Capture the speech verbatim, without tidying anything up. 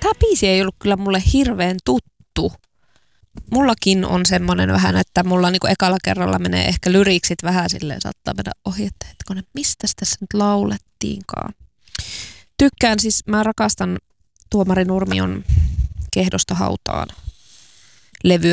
Tämä biisi ei ollut kyllä mulle hirveän tuttu. Mullakin on semmoinen vähän, että mulla niinku ekalla kerralla menee ehkä lyriksit vähän silleen, saattaa mennä ohi, että hetkonen, mistä tässä nyt laulettiinkaan. Tykkään siis, mä rakastan Tuomari Nurmion Kehdosta hautaan -levyä